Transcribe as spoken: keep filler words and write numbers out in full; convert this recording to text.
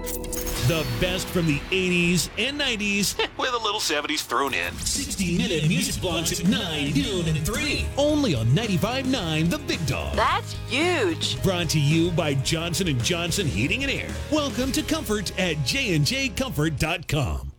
The best from the eighties and nineties with a little seventies thrown in. sixty minute music blocks at nine, noon, and three. Only on ninety-five point nine The Big Dog. That's huge. Brought to you by Johnson and Johnson Heating and Air. Welcome to Comfort at j and j comfort dot com.